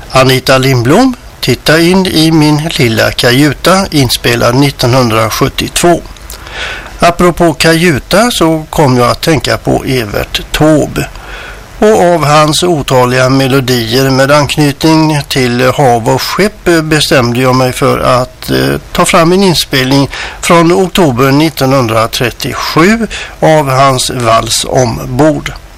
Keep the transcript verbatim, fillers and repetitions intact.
Anita Lindblom, Titta in i min lilla kajuta, inspelad nittonhundrasjuttiotvå. Apropå kajuta så kom jag att tänka på Evert Taube. Och av hans otaliga melodier med anknytning till hav och skepp bestämde jag mig för att eh, ta fram en inspelning från oktober nittonhundratrettiosju av hans vals ombord.